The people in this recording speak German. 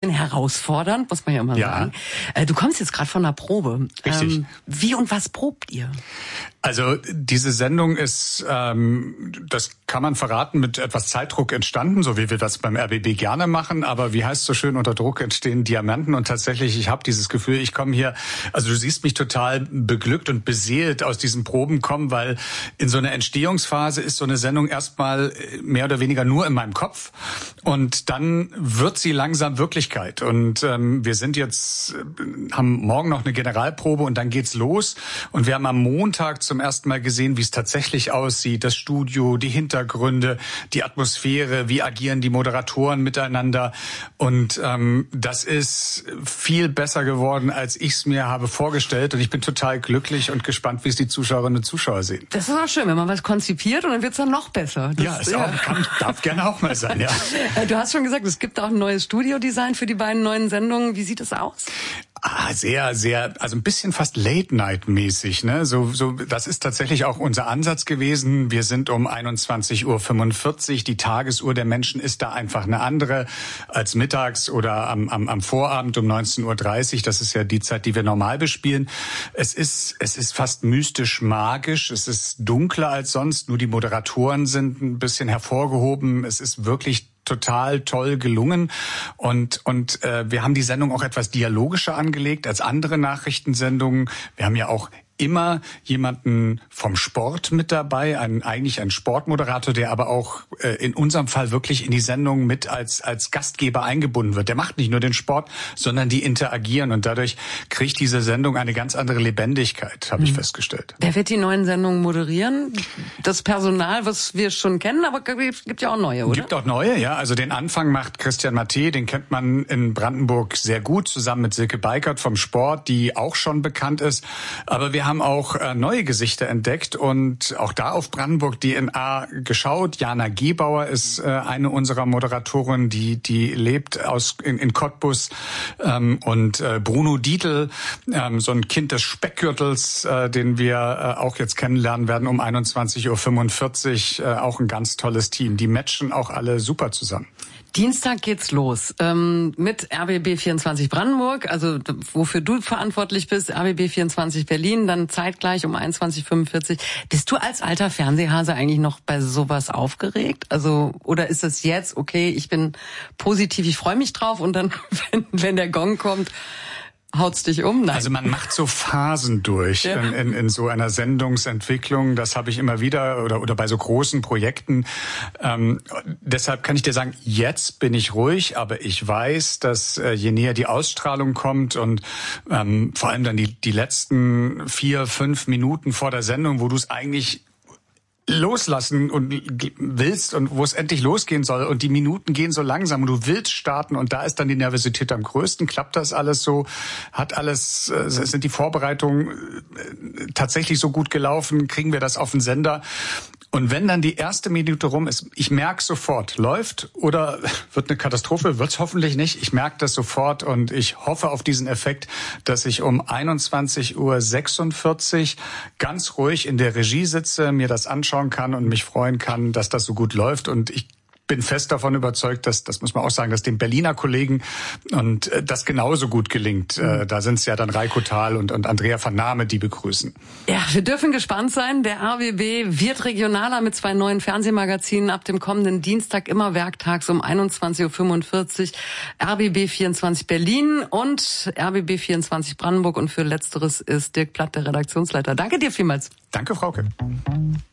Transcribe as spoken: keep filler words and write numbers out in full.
bisschen herausfordernd, muss man ja immer ja. sagen. Du kommst jetzt gerade von einer Probe. Richtig. Ähm, wie und was probt ihr? Also diese Sendung ist, ähm, das kann man verraten, mit etwas Zeitdruck entstanden, so wie wir das beim R B B gerne machen. Aber wie heißt es so schön, unter Druck entstehen Diamanten. Und tatsächlich, ich habe dieses Gefühl, ich komme hier, also du siehst mich total beglückt und beseelt aus diesen Proben kommen, weil in so einer Entstehungsphase ist so eine Sendung erstmal mehr oder weniger nur in meinem Kopf. Und dann wird sie langsam Wirklichkeit. Und ähm, wir sind jetzt, haben morgen noch eine Generalprobe und dann geht's los. Und wir haben am Montag zum ersten Mal gesehen, wie es tatsächlich aussieht, das Studio, die Hintergründe, die Atmosphäre, wie agieren die Moderatoren miteinander. Und ähm, das ist viel besser geworden, als ich es mir habe vorgestellt. Und ich bin total glücklich und gespannt, wie es die Zuschauerinnen und Zuschauer sehen. Das ist auch schön, wenn man was konzipiert und dann wird's dann noch besser. Das, ja, ist ja. Auch, kann, darf gerne auch mal sein, ja. Du hast schon gesagt, es gibt auch ein neues Studiodesign für die beiden neuen Sendungen. Wie sieht es aus? Ah, sehr, sehr, also ein bisschen fast Late-Night-mäßig, ne? So, so, das ist tatsächlich auch unser Ansatz gewesen. Wir sind um einundzwanzig Uhr fünfundvierzig. Die Tagesuhr der Menschen ist da einfach eine andere als mittags oder am, am, am Vorabend um neunzehn Uhr dreißig. Das ist ja die Zeit, die wir normal bespielen. Es ist, es ist fast mystisch magisch. Es ist dunkler als sonst. Nur die Moderatoren sind ein bisschen hervorgehoben. Es ist wirklich total toll gelungen und und äh, wir haben die Sendung auch etwas dialogischer angelegt als andere Nachrichtensendungen. Wir haben ja auch immer jemanden vom Sport mit dabei, einen, eigentlich einen Sportmoderator, der aber auch äh, in unserem Fall wirklich in die Sendung mit als als Gastgeber eingebunden wird. Der macht nicht nur den Sport, sondern die interagieren und dadurch kriegt diese Sendung eine ganz andere Lebendigkeit, habe ich mhm. festgestellt. Wer wird die neuen Sendungen moderieren? Das Personal, was wir schon kennen, aber es gibt ja auch neue, oder? Gibt auch neue, ja. Also den Anfang macht Christian Matte, den kennt man in Brandenburg sehr gut, zusammen mit Silke Beikert vom Sport, die auch schon bekannt ist. Aber wir haben haben auch äh, neue Gesichter entdeckt und auch da auf Brandenburg D N A geschaut. Jana Gebauer ist äh, eine unserer Moderatoren, die die lebt aus in, in Cottbus ähm, und äh, Bruno Dietl, ähm, so ein Kind des Speckgürtels, äh, den wir äh, auch jetzt kennenlernen werden um einundzwanzig Uhr fünfundvierzig. Äh, auch ein ganz tolles Team. Die matchen auch alle super zusammen. Dienstag geht's los ähm, mit R B B vierundzwanzig Brandenburg, also wofür du verantwortlich bist, R B B vierundzwanzig Berlin, dann zeitgleich um einundzwanzig Uhr fünfundvierzig. Bist du als alter Fernsehhase eigentlich noch bei sowas aufgeregt? Also oder ist es jetzt, okay, ich bin positiv, ich freue mich drauf und dann, wenn, wenn der Gong kommt, haut's dich um? Nein. Also man macht so Phasen durch ja. in, in, in so einer Sendungsentwicklung. Das habe ich immer wieder oder oder bei so großen Projekten. Ähm, deshalb kann ich dir sagen, jetzt bin ich ruhig, aber ich weiß, dass äh, je näher die Ausstrahlung kommt und ähm, vor allem dann die die letzten vier, fünf Minuten vor der Sendung, wo du es eigentlich loslassen und willst und wo es endlich losgehen soll und die Minuten gehen so langsam und du willst starten und da ist dann die Nervosität am größten. Klappt das alles so? Hat alles, sind die Vorbereitungen tatsächlich so gut gelaufen? Kriegen wir das auf den Sender? Und wenn dann die erste Minute rum ist, ich merke sofort, läuft oder wird eine Katastrophe, wird's hoffentlich nicht. Ich merke das sofort und ich hoffe auf diesen Effekt, dass ich um einundzwanzig Uhr sechsundvierzig ganz ruhig in der Regie sitze, mir das anschauen kann und mich freuen kann, dass das so gut läuft. Und ich bin fest davon überzeugt, dass, das muss man auch sagen, dass den Berliner Kollegen und äh, das genauso gut gelingt. Äh, da sind es ja dann Reiko Thal und, und Andrea Vernahme, die begrüßen. Ja, wir dürfen gespannt sein. Der R B B wird regionaler mit zwei neuen Fernsehmagazinen ab dem kommenden Dienstag, immer werktags um einundzwanzig Uhr fünfundvierzig. R B B vierundzwanzig Berlin und R B B vierundzwanzig Brandenburg. Und für Letzteres ist Dirk Platt, der Redaktionsleiter. Danke dir vielmals. Danke, Frauke.